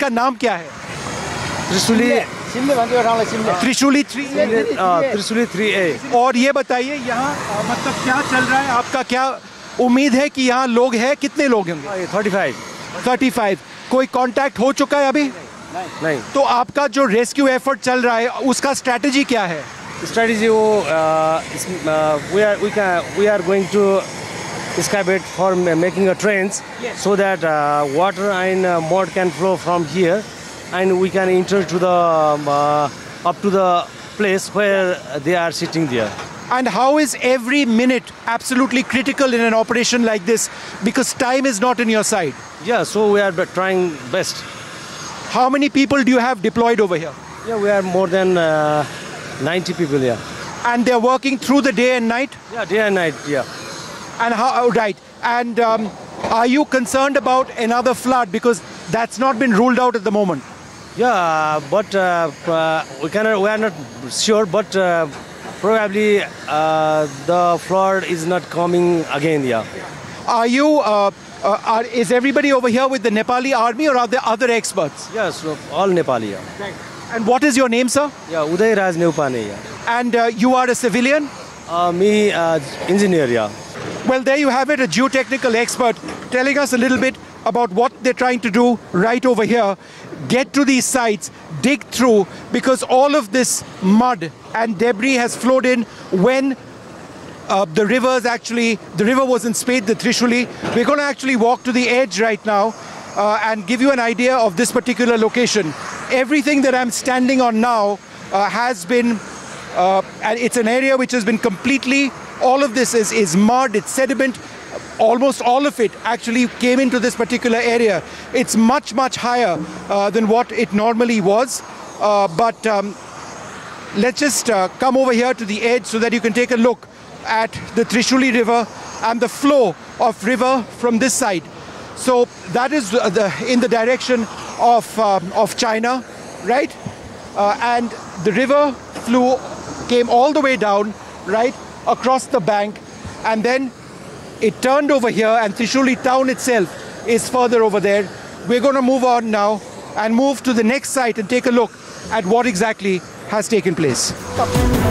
इसका नाम क्या है? त्रिशूली त्रिशूली 3A। त्रिशूली 3A। और ये बताइए यहाँ मतलब क्या चल रहा है, आपका क्या उम्मीद है कि यहाँ लोग हैं, कितने लोग होंगे? 35। कोई कांटेक्ट हो चुका है अभी? नहीं। तो आपका जो रेस्क्यू एफर्ट चल रहा है उसका स्ट्रेटजी क्या है? Strategy we are going to excavate for making a trench so that water and mud can flow from here and we can enter to the up to the place where they are sitting there. And how is every minute absolutely critical in an operation like this, because time is not in your side? Yeah, so we are trying best. How many people do you have deployed over here? Yeah, we are more than 90 people here. And they're working through the day and night? Yeah, day and night, yeah. And how, right. And are you concerned about another flood? Because that's not been ruled out at the moment. Yeah, but we are not sure, but probably the flood is not coming again, yeah. Are you, is everybody over here with the Nepali army or are there other experts? Yes, all Nepali, yeah. Right. And what is your name, sir? Yeah, Uday Raj Neupane, yeah. And you are a civilian? Me, engineer, yeah. Well, there you have it, a geotechnical expert telling us a little bit about what they're trying to do right over here. Get to these sites, dig through, because all of this mud and debris has flowed in when the river was in spate, the Trishuli. We're going to actually walk to the edge right now and give you an idea of this particular location. Everything that I'm standing on now has been, and it's an area which has been completely, all of this is mud, it's sediment. Almost all of it actually came into this particular area. It's much, much higher than what it normally was. But let's just come over here to the edge so that you can take a look at the Trishuli River and the flow of river from this side. So that is in the direction of China, right? And the river came all the way down, right, across the bank, and then it turned over here, and Trishuli town itself is further over there. We're going to move on now and move to the next site and take a look at what exactly has taken place.